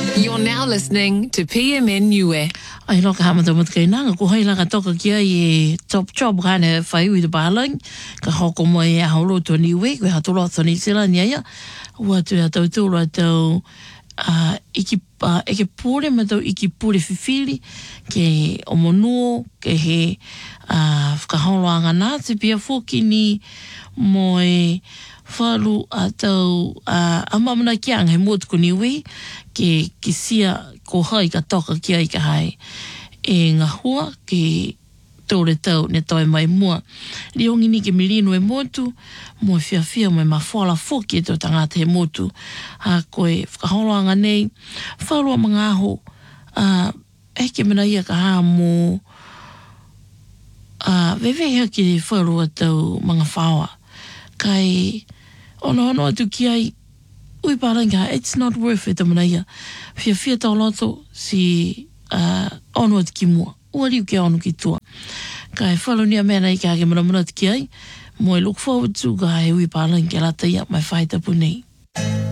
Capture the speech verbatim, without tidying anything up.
You're now listening to P M N Niue. Ai loka hamata mat kai nanga ko hai laka toka kia i top job kana whai ui te balang ka hoko mo e aholo to Niue ko ha tolo to New Zealand ia ua tu a tau tolo a tau uh, iki uh, eke pure ma tau iki pure whiwhiri ke o monuo ke he uh, whakaholoanga nā te pia whoki ni mo e whalu a tau uh, amamana kia anga he motu ko Niue ke, ke sia ko hai ka toka kia i ka hai e ngā hua ke tōre tau ne toi mai mua riongi ni ke milino e motu mo e fia fia mo e mawhala whoki e tō tangata he motu a koe whakaholoanga nei whalua mga aho uh, eke mena ia ka haa mo uh, vevehea ki whalua tau mga whaua kai ono ono atu ki ai ui paranga, it's not worth it amana ia. Fia fia tau loto si uh, ono atu ki mua. Ua riu ke ono ki tua. Kai whalonia mea nei ka ake mana mana atu ki ai. Mo e look forward to ka he ui paranga ki lata ia mai whaita punei.